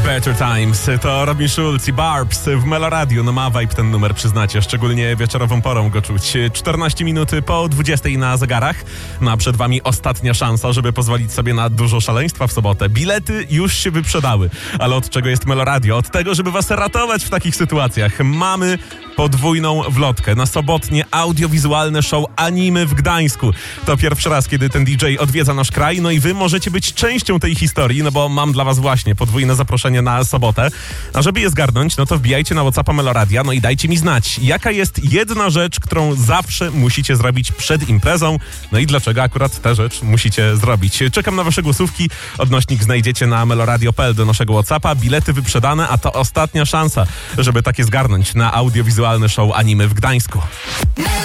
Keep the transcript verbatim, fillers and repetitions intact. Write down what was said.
Better Times. To Robin Schulz i Barbs w Meloradiu. No ma vibe ten numer, przyznacie. Szczególnie wieczorową porą go czuć. czternaście minut po dwudziestej na zegarach. No a przed wami ostatnia szansa, żeby pozwolić sobie na dużo szaleństwa w sobotę. Bilety już się wyprzedały. Ale od czego jest Meloradio? Od tego, żeby was ratować w takich sytuacjach. Mamy podwójną wlotkę na sobotnie audiowizualne show Animy w Gdańsku. To pierwszy raz, kiedy ten D J odwiedza nasz kraj, no i wy możecie być częścią tej historii, no bo mam dla was właśnie podwójne zaproszenie na sobotę. A żeby je zgarnąć, no to wbijajcie na WhatsAppa Meloradia, no i dajcie mi znać, jaka jest jedna rzecz, którą zawsze musicie zrobić przed imprezą, no i dlaczego akurat tę rzecz musicie zrobić. Czekam na wasze głosówki, odnośnik znajdziecie na meloradio kropka p l do naszego WhatsAppa, bilety wyprzedane, a to ostatnia szansa, żeby takie zgarnąć na audiowizualne show Animy w Gdańsku.